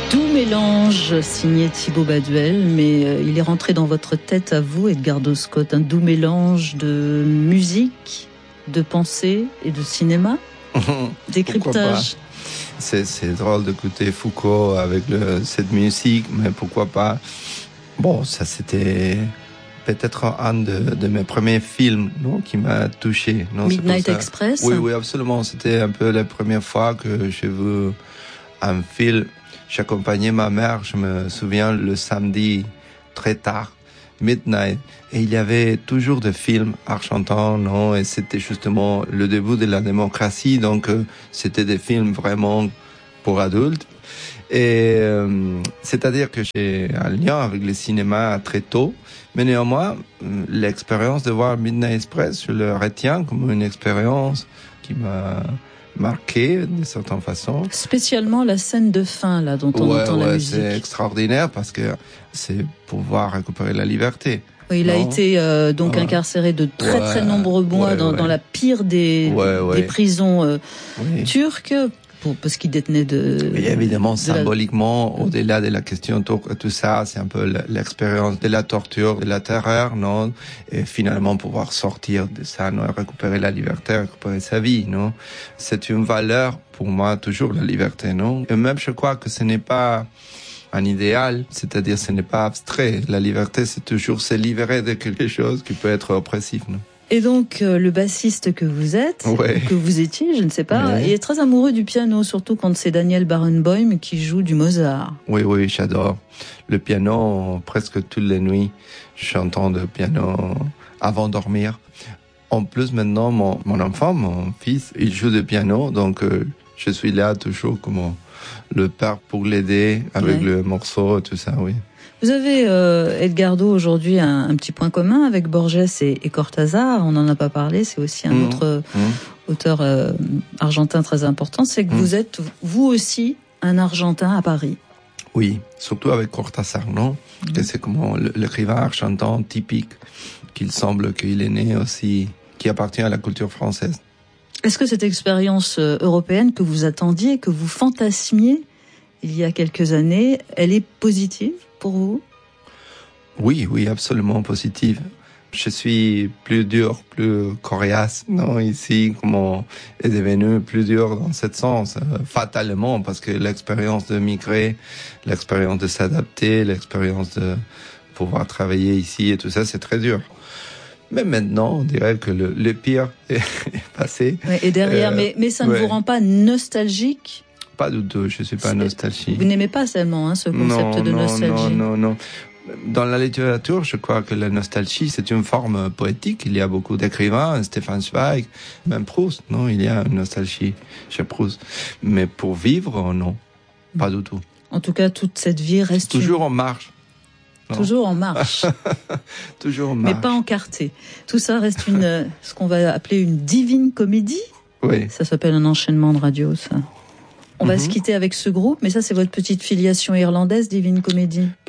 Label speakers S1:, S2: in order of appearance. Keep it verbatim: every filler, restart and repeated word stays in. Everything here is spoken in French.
S1: Doux mélange, signé Thibaut Baduel, mais euh, il est rentré dans votre tête à vous, Edgardo Scott, un doux mélange de musique, de pensée et de cinéma. Décryptage.
S2: C'est, c'est drôle d'écouter Foucault avec le, cette musique, mais pourquoi pas. Bon, ça c'était peut-être un de, de mes premiers films, non, qui m'a touché. Non,
S1: Midnight Express.
S2: Oui, oui, absolument. C'était un peu la première fois que j'ai vu un film. J'accompagnais ma mère, je me souviens, le samedi, très tard, midnight. Et il y avait toujours des films argentins, non? Et c'était justement le début de la démocratie. Donc, euh, c'était des films vraiment pour adultes. Et euh, c'est-à-dire que j'ai un lien avec le cinéma très tôt. Mais néanmoins, l'expérience de voir Midnight Express, je le retiens comme une expérience qui m'a marqué d'une certaine façon.
S1: Spécialement la scène de fin, là, dont on
S2: ouais,
S1: entend
S2: ouais,
S1: la musique.
S2: C'est extraordinaire parce que c'est pouvoir récupérer la liberté.
S1: Oui, il non a été euh, donc ouais. incarcéré de très ouais, très nombreux mois ouais, dans, ouais. dans la pire des, ouais, ouais. des prisons euh, oui. turques. Pour, parce qu'il détenait de...
S2: Et évidemment,
S1: de
S2: symboliquement,
S1: la...
S2: au-delà de la question, tout, tout ça, c'est un peu l'expérience de la torture, de la terreur, non? Et finalement, pouvoir sortir de ça, non? Récupérer la liberté, récupérer sa vie, non? C'est une valeur, pour moi, toujours, la liberté, non? Et même, je crois que ce n'est pas un idéal, c'est-à-dire, ce n'est pas abstrait. La liberté, c'est toujours se libérer de quelque chose qui peut être oppressif, non?
S1: Et donc, euh, le bassiste que vous êtes,
S2: ouais.
S1: que vous étiez, je ne sais pas,
S2: ouais.
S1: il est très amoureux du piano, surtout quand c'est Daniel Barenboim qui joue du Mozart.
S2: Oui, oui, j'adore. Le piano, presque toutes les nuits, j'entends le piano avant de dormir. En plus, maintenant, mon, mon enfant, mon fils, il joue du piano, donc euh, je suis là toujours comme le père pour l'aider avec ouais. le morceau et tout ça, oui.
S1: Vous avez, euh, Edgardo, aujourd'hui un, un petit point commun avec Borges et, et Cortázar. On n'en a pas parlé, c'est aussi un mmh. autre mmh. auteur euh, argentin très important. C'est que mmh. vous êtes, vous aussi, un Argentin à Paris.
S2: Oui, surtout avec Cortázar, non mmh. C'est comme l'écrivain argentin typique, qu'il semble qu'il est né aussi, qui appartient à la culture française.
S1: Est-ce que cette expérience européenne que vous attendiez, que vous fantasmiez il y a quelques années, elle est positive pour vous?
S2: Oui, oui, absolument positive. Je suis plus dur, plus coriace, non, ici, comment est devenu plus dur dans ce sens, euh, fatalement, parce que l'expérience de migrer, l'expérience de s'adapter, l'expérience de pouvoir travailler ici et tout ça, c'est très dur. Mais maintenant, on dirait que le, le pire est passé.
S1: Ouais, et derrière, euh, mais, mais ça ne ouais. vous rend pas nostalgique?
S2: Pas du tout, je suis pas nostalgique.
S1: Vous n'aimez pas seulement hein, ce concept
S2: non,
S1: de
S2: non,
S1: nostalgie.
S2: Non, non, non. Dans la littérature, je crois que la nostalgie, c'est une forme poétique. Il y a beaucoup d'écrivains, Stefan Zweig, même Proust, non, il y a une nostalgie chez Proust. Mais pour vivre, non, pas du tout.
S1: En tout cas, toute cette vie reste...
S2: Toujours
S1: une...
S2: en marche.
S1: Non. Toujours en marche.
S2: Toujours en marche.
S1: Mais pas encarté. Tout ça reste une, ce qu'on va appeler une divine comédie.
S2: Oui.
S1: Ça s'appelle un enchaînement de radio, ça. On va mm-hmm. se quitter avec ce groupe, mais ça, c'est votre petite filiation irlandaise, Divine Comedy.